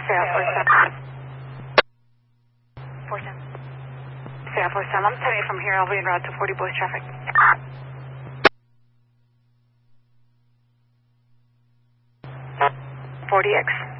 Sarah 47. Sarah 47. I'm sending you from here. I'll be en route to 40 boys traffic. 40X.